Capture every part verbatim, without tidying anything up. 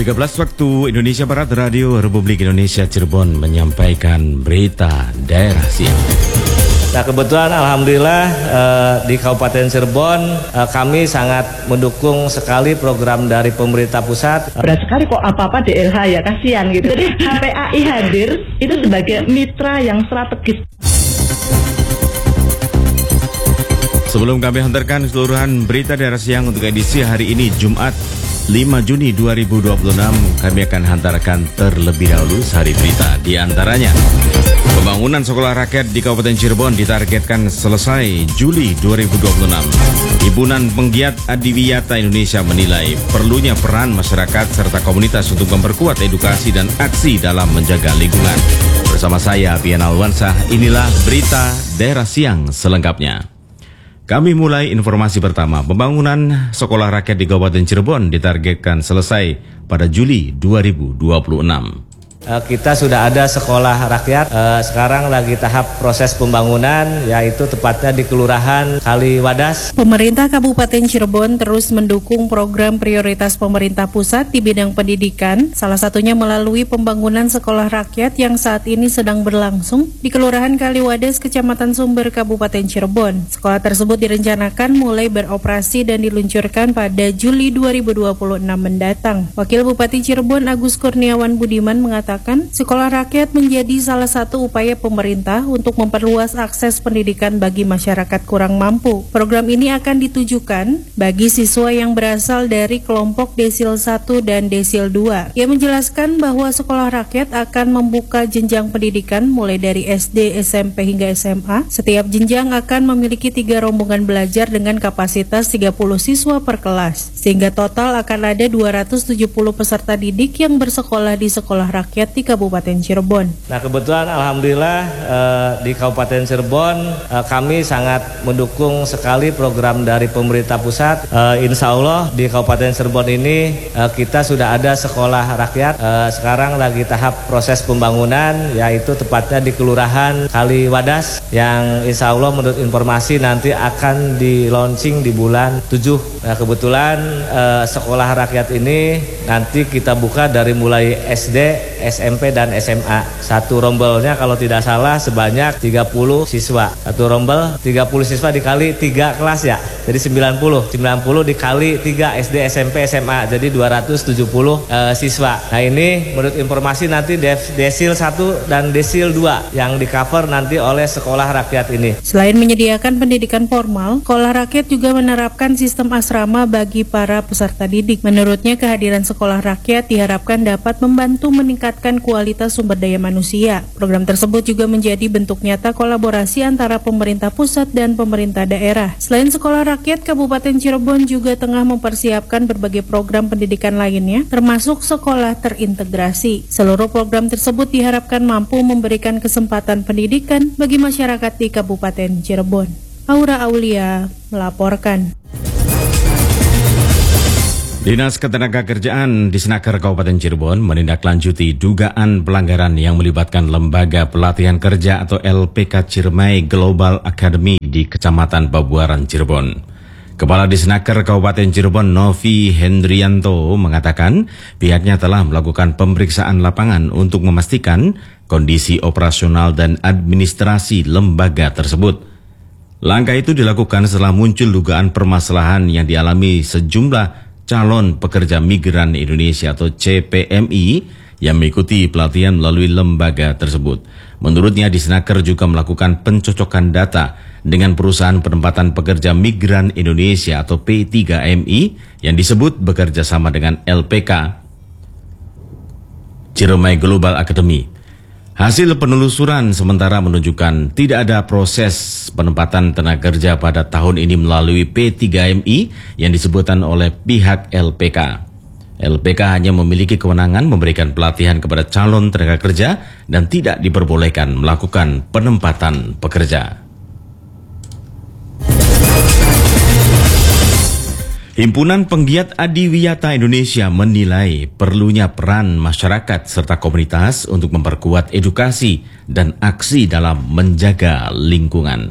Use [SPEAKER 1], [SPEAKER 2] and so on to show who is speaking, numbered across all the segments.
[SPEAKER 1] tiga belas waktu Indonesia Barat, Radio Republik Indonesia Cirebon menyampaikan berita daerah siang.
[SPEAKER 2] Nah, kebetulan Alhamdulillah eh, di Kabupaten Cirebon eh, kami sangat mendukung sekali program dari pemerintah pusat.
[SPEAKER 3] Berat sekali kok apa-apa D L H ya, kasihan gitu. Jadi H P A I hadir itu sebagai mitra yang strategis.
[SPEAKER 1] Sebelum kami hantarkan keseluruhan berita daerah siang untuk edisi hari ini Jumat lima Juni dua ribu dua puluh enam, kami akan hantarkan terlebih dahulu sehari berita. Di antaranya, pembangunan sekolah rakyat di Kabupaten Cirebon ditargetkan selesai Juli dua ribu dua puluh enam. Himpunan Penggiat Adiwiyata Indonesia menilai perlunya peran masyarakat serta komunitas untuk memperkuat edukasi dan aksi dalam menjaga lingkungan. Bersama saya, Pian Alwansah, inilah berita daerah siang selengkapnya. Kami mulai informasi pertama. Pembangunan sekolah rakyat di Kabupaten Cirebon ditargetkan selesai pada Juli dua ribu dua puluh enam.
[SPEAKER 2] Kita sudah ada sekolah rakyat, sekarang lagi tahap proses pembangunan, yaitu tepatnya di Kelurahan Kaliwadas.
[SPEAKER 4] Pemerintah Kabupaten Cirebon terus mendukung program prioritas pemerintah pusat di bidang pendidikan, salah satunya melalui pembangunan sekolah rakyat yang saat ini sedang berlangsung di Kelurahan Kaliwadas, Kecamatan Sumber, Kabupaten Cirebon. Sekolah tersebut direncanakan mulai beroperasi dan diluncurkan pada Juli dua ribu dua puluh enam mendatang. Wakil Bupati Cirebon Agus Kurniawan Budiman mengatakan sekolah rakyat menjadi salah satu upaya pemerintah untuk memperluas akses pendidikan bagi masyarakat kurang mampu. Program ini akan ditujukan bagi siswa yang berasal dari kelompok desil satu dan desil dua. Ia menjelaskan bahwa sekolah rakyat akan membuka jenjang pendidikan mulai dari S D, S M P hingga S M A. Setiap jenjang akan memiliki tiga rombongan belajar dengan kapasitas tiga puluh siswa per kelas, sehingga total akan ada dua ratus tujuh puluh peserta didik yang bersekolah di sekolah rakyat di Kabupaten Cirebon.
[SPEAKER 2] Nah, kebetulan Alhamdulillah eh, di Kabupaten Cirebon eh, kami sangat mendukung sekali program dari pemerintah pusat. Eh, insya Allah di Kabupaten Cirebon ini eh, kita sudah ada sekolah rakyat. Eh, sekarang lagi tahap proses pembangunan, yaitu tepatnya di Kelurahan Kaliwadas, yang insya Allah menurut informasi nanti akan di launching di bulan tujuh. Nah, kebetulan eh, sekolah rakyat ini nanti kita buka dari mulai S D, S M P dan S M A. Satu rombelnya kalau tidak salah sebanyak tiga puluh siswa. Satu rombel tiga puluh siswa dikali tiga kelas ya. Jadi sembilan puluh. sembilan puluh dikali tiga S D, S M P, S M A. Jadi dua ratus tujuh puluh uh, siswa. Nah, ini menurut informasi nanti desil satu dan desil dua yang di-cover nanti oleh sekolah rakyat ini.
[SPEAKER 4] Selain menyediakan pendidikan formal, sekolah rakyat juga menerapkan sistem asrama bagi para peserta didik. Menurutnya, kehadiran sekolah rakyat diharapkan dapat membantu meningkatkan kualitas sumber daya manusia. Program tersebut juga menjadi bentuk nyata kolaborasi antara pemerintah pusat dan pemerintah daerah. Selain sekolah rakyat, Kabupaten Cirebon juga tengah mempersiapkan berbagai program pendidikan lainnya, termasuk sekolah terintegrasi. Seluruh program tersebut diharapkan mampu memberikan kesempatan pendidikan bagi masyarakat di Kabupaten Cirebon. Aura Aulia melaporkan.
[SPEAKER 1] Dinas Ketenagakerjaan di Senaker Kabupaten Cirebon menindaklanjuti dugaan pelanggaran yang melibatkan Lembaga Pelatihan Kerja atau L P K Ciremai Global Academy di Kecamatan Pabuaran, Cirebon. Kepala Disnaker Kabupaten Cirebon Novi Hendrianto mengatakan pihaknya telah melakukan pemeriksaan lapangan untuk memastikan kondisi operasional dan administrasi lembaga tersebut. Langkah itu dilakukan setelah muncul dugaan permasalahan yang dialami sejumlah calon pekerja migran Indonesia atau C P M I yang mengikuti pelatihan melalui lembaga tersebut. Menurutnya, Disnaker juga melakukan pencocokan data dengan perusahaan penempatan pekerja migran Indonesia atau P tiga M I yang disebut bekerja sama dengan L P K Ciremai Global Academy. Hasil penelusuran sementara menunjukkan tidak ada proses penempatan tenaga kerja pada tahun ini melalui P tiga M I yang disebutkan oleh pihak L P K. L P K hanya memiliki kewenangan memberikan pelatihan kepada calon tenaga kerja dan tidak diperbolehkan melakukan penempatan pekerja. Himpunan Penggiat Adiwiyata Indonesia menilai perlunya peran masyarakat serta komunitas untuk memperkuat edukasi dan aksi dalam menjaga lingkungan.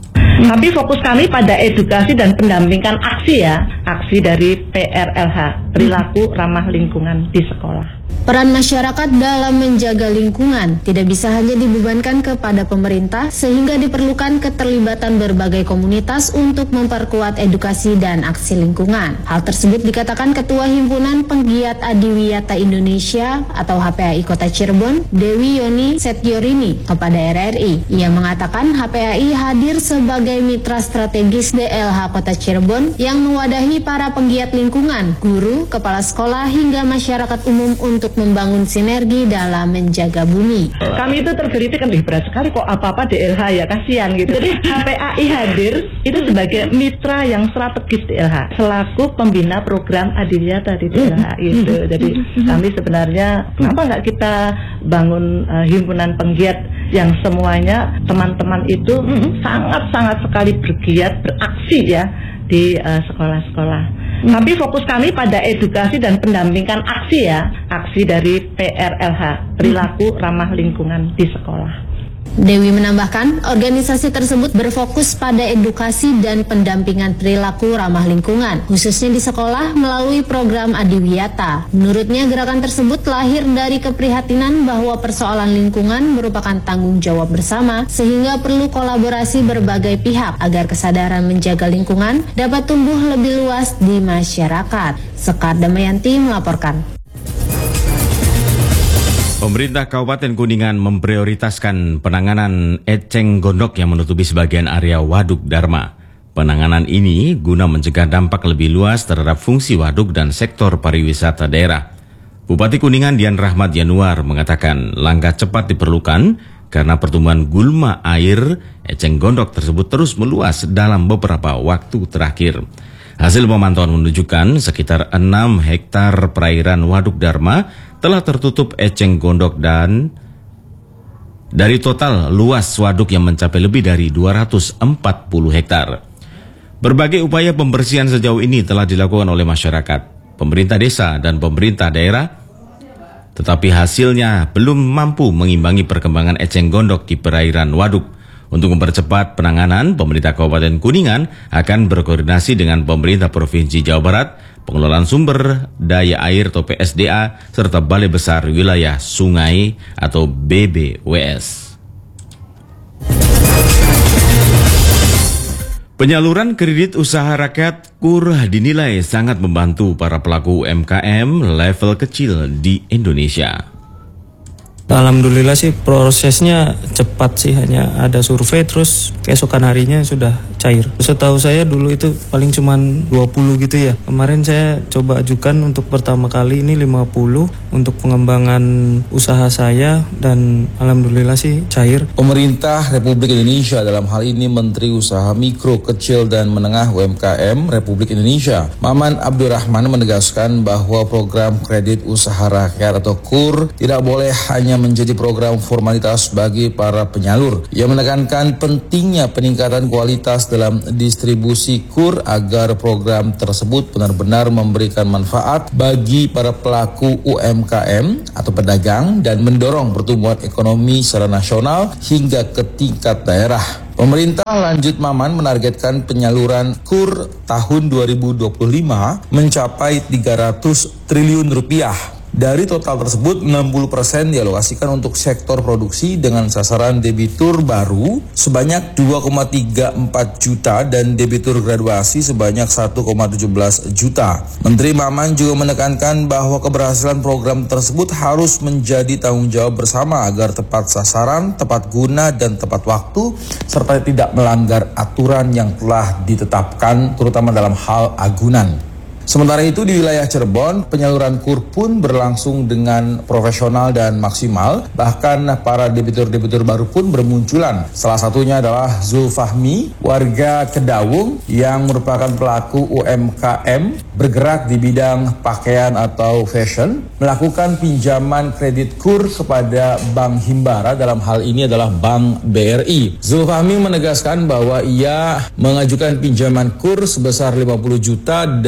[SPEAKER 3] Tapi fokus kami pada edukasi dan pendampingan aksi ya, aksi dari P R L H. perilaku ramah lingkungan di sekolah.
[SPEAKER 5] Peran masyarakat dalam menjaga lingkungan tidak bisa hanya dibebankan kepada pemerintah, sehingga diperlukan keterlibatan berbagai komunitas untuk memperkuat edukasi dan aksi lingkungan. Hal tersebut dikatakan Ketua Himpunan Penggiat Adiwiyata Indonesia atau H P A I Kota Cirebon, Dewi Yoni Setiorini, kepada R R I. Ia mengatakan H P A I hadir sebagai mitra strategis D L H Kota Cirebon yang mewadahi para penggiat lingkungan, guru, kepala sekolah, hingga masyarakat umum untuk membangun sinergi dalam menjaga bumi.
[SPEAKER 3] Kami itu tergelitik kan, berat sekali kok apa-apa D L H ya, kasihan gitu. Jadi H P A I hadir itu sebagai mitra yang strategis D L H selaku pembina program Adiwiyata di D L H gitu. Jadi kami sebenarnya kenapa nggak kita bangun uh, himpunan penggiat yang semuanya teman-teman itu sangat-sangat sekali bergiat beraksi ya di uh, sekolah-sekolah. Hmm. Tapi fokus kami pada edukasi dan pendampingan aksi ya, aksi dari P R L H, perilaku ramah lingkungan di sekolah.
[SPEAKER 5] Dewi menambahkan, organisasi tersebut berfokus pada edukasi dan pendampingan perilaku ramah lingkungan, khususnya di sekolah melalui program Adiwiyata. Menurutnya, gerakan tersebut lahir dari keprihatinan bahwa persoalan lingkungan merupakan tanggung jawab bersama, sehingga perlu kolaborasi berbagai pihak agar kesadaran menjaga lingkungan dapat tumbuh lebih luas di masyarakat. Sekar Damayanti melaporkan.
[SPEAKER 1] Pemerintah Kabupaten Kuningan memprioritaskan penanganan eceng gondok yang menutupi sebagian area Waduk Dharma. Penanganan ini guna mencegah dampak lebih luas terhadap fungsi waduk dan sektor pariwisata daerah. Bupati Kuningan Dian Rahmat Yanuar mengatakan langkah cepat diperlukan karena pertumbuhan gulma air eceng gondok tersebut terus meluas dalam beberapa waktu terakhir. Hasil pemantauan menunjukkan sekitar enam hektar perairan Waduk Dharma telah tertutup eceng gondok dan dari total luas waduk yang mencapai lebih dari dua ratus empat puluh hektar. Berbagai upaya pembersihan sejauh ini telah dilakukan oleh masyarakat, pemerintah desa dan pemerintah daerah, tetapi hasilnya belum mampu mengimbangi perkembangan eceng gondok di perairan waduk. Untuk mempercepat penanganan, pemerintah Kabupaten Kuningan akan berkoordinasi dengan pemerintah Provinsi Jawa Barat, Pengelolaan Sumber Daya Air atau P S D A, serta Balai Besar Wilayah Sungai atau B B W S. Penyaluran kredit usaha rakyat K U R dinilai sangat membantu para pelaku U M K M level kecil di Indonesia.
[SPEAKER 6] Alhamdulillah sih prosesnya cepat sih, hanya ada survei terus keesokan harinya sudah cair. Setahu saya dulu itu paling cuman dua puluh gitu ya. Kemarin saya coba ajukan untuk pertama kali ini lima puluh untuk pengembangan usaha saya dan alhamdulillah sih cair.
[SPEAKER 7] Pemerintah Republik Indonesia, dalam hal ini Menteri Usaha Mikro, Kecil dan Menengah U M K M Republik Indonesia, Maman Abdurrahman, menegaskan bahwa program kredit usaha rakyat atau K U R tidak boleh hanya menjadi program formalitas bagi para penyalur. Ia menekankan pentingnya peningkatan kualitas dalam distribusi K U R agar program tersebut benar-benar memberikan manfaat bagi para pelaku U M K M atau pedagang dan mendorong pertumbuhan ekonomi secara nasional hingga ke tingkat daerah. Pemerintah, lanjut Maman, menargetkan penyaluran K U R tahun dua ribu dua puluh lima mencapai tiga ratus triliun rupiah. Dari total tersebut, enam puluh persen dialokasikan untuk sektor produksi dengan sasaran debitur baru sebanyak dua koma tiga empat juta dan debitur graduasi sebanyak satu koma satu tujuh juta. Menteri Maman juga menekankan bahwa keberhasilan program tersebut harus menjadi tanggung jawab bersama agar tepat sasaran, tepat guna, dan tepat waktu, serta tidak melanggar aturan yang telah ditetapkan, terutama dalam hal agunan. Sementara itu di wilayah Cirebon, penyaluran K U R pun berlangsung dengan profesional dan maksimal. Bahkan para debitur-debitur baru pun bermunculan. Salah satunya adalah Zulfahmi, warga Kedawung yang merupakan pelaku U M K M bergerak di bidang pakaian atau fashion, melakukan pinjaman kredit K U R kepada Bank Himbara, dalam hal ini adalah Bank B R I. Zulfahmi menegaskan bahwa ia mengajukan pinjaman K U R sebesar lima puluh juta dan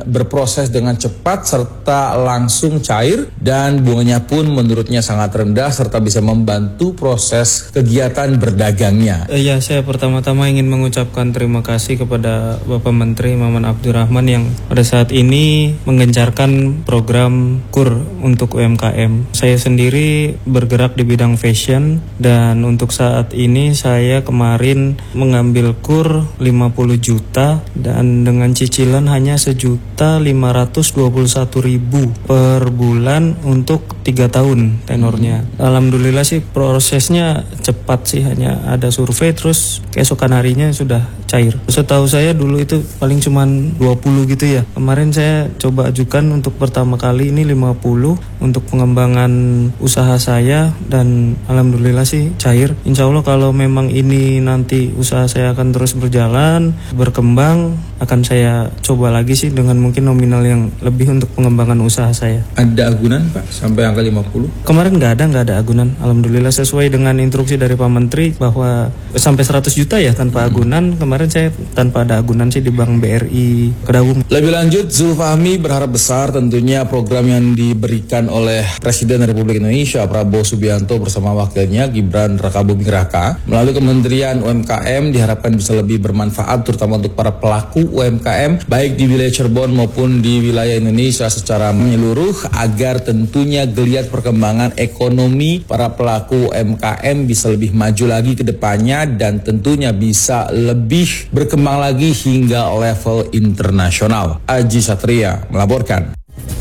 [SPEAKER 7] berproses dengan cepat serta langsung cair, dan bunganya pun menurutnya sangat rendah serta bisa membantu proses kegiatan berdagangnya.
[SPEAKER 6] Iya, saya pertama-tama ingin mengucapkan terima kasih kepada Bapak Menteri Maman Abdurrahman yang pada saat ini menggencarkan program K U R untuk U M K M. Saya sendiri bergerak di bidang fashion, dan untuk saat ini saya kemarin mengambil K U R lima puluh juta dan dengan cicilan hanya sejuta lima ratus dua puluh satu ribu per bulan untuk tiga tahun tenornya. Alhamdulillah sih prosesnya cepat sih, hanya ada survei terus keesokan harinya sudah cair. Setahu saya dulu itu paling cuman dua puluh gitu ya. Kemarin saya coba ajukan untuk pertama kali ini lima puluh untuk pengembangan usaha saya, dan alhamdulillah sih cair. Insya Allah kalau memang ini nanti usaha saya akan terus berjalan, berkembang, akan saya coba lagi sih dengan mungkin nominal yang lebih untuk pengembangan usaha saya.
[SPEAKER 7] Ada agunan Pak sampai angka lima puluh?
[SPEAKER 6] Kemarin nggak ada, nggak ada agunan. Alhamdulillah sesuai dengan instruksi dari Pak Menteri bahwa sampai seratus juta ya tanpa agunan. Kemarin saya tanpa ada agunan sih di Bank B R I Kedawung.
[SPEAKER 7] Lebih lanjut, Zulfahmi berharap besar tentunya program yang diberikan oleh Presiden Republik Indonesia Prabowo Subianto bersama wakilnya Gibran Rakabuming Raka melalui Kementerian U M K M diharapkan bisa lebih bermanfaat terutama untuk para pelaku U M K M baik di wilayah Cirebon maupun di wilayah Indonesia secara menyeluruh, agar tentunya geliat perkembangan ekonomi para pelaku U M K M bisa lebih maju lagi ke depannya dan tentunya bisa lebih berkembang lagi hingga level internasional. Aji Satria melaporkan.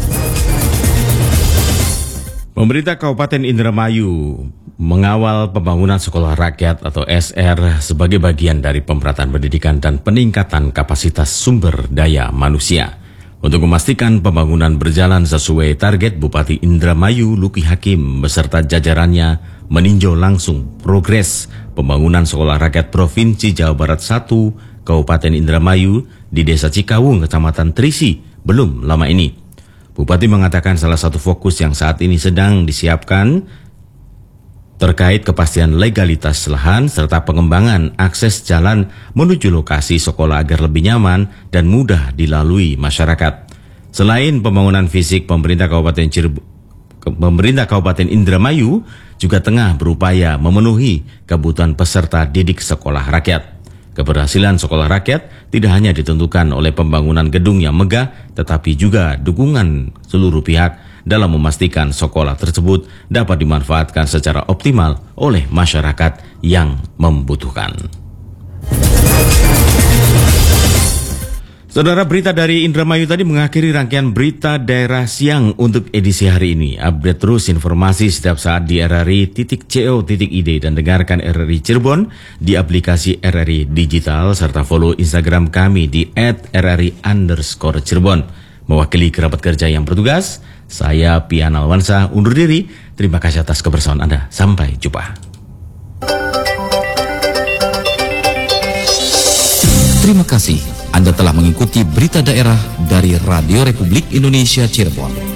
[SPEAKER 1] Pemerintah Kabupaten Indramayu mengawal pembangunan sekolah rakyat atau S R sebagai bagian dari pemerataan pendidikan dan peningkatan kapasitas sumber daya manusia. Untuk memastikan pembangunan berjalan sesuai target, Bupati Indramayu Luki Hakim beserta jajarannya meninjau langsung progres pembangunan sekolah rakyat Provinsi Jawa Barat satu Kabupaten Indramayu di Desa Cikawung, Kecamatan Trisi belum lama ini. Bupati mengatakan salah satu fokus yang saat ini sedang disiapkan terkait kepastian legalitas lahan serta pengembangan akses jalan menuju lokasi sekolah agar lebih nyaman dan mudah dilalui masyarakat. Selain pembangunan fisik, pemerintah Kabupaten Cirebon, pemerintah Kabupaten Indramayu juga tengah berupaya memenuhi kebutuhan peserta didik sekolah rakyat. Keberhasilan sekolah rakyat tidak hanya ditentukan oleh pembangunan gedung yang megah, tetapi juga dukungan seluruh pihak dalam memastikan sekolah tersebut dapat dimanfaatkan secara optimal oleh masyarakat yang membutuhkan. Saudara, berita dari Indramayu tadi mengakhiri rangkaian berita daerah siang untuk edisi hari ini. Update terus informasi setiap saat di r r i titik co titik i d dan dengarkan R R I Cirebon di aplikasi R R I Digital serta follow Instagram kami di et r r i underscore Cirebon. Mewakili kerabat kerja yang bertugas, saya Pian Alwansa undur diri. Terima kasih atas kebersamaan Anda. Sampai jumpa.
[SPEAKER 8] Terima kasih Anda telah mengikuti berita daerah dari Radio Republik Indonesia Cirebon.